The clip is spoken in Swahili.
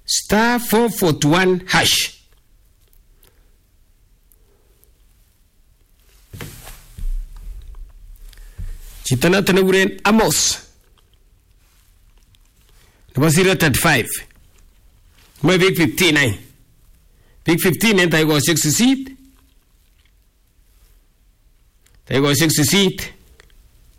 star 441 hash. Chito noto nekikuren Amos nebo 035 moe biik 15 any biik 15 en taikoshek 8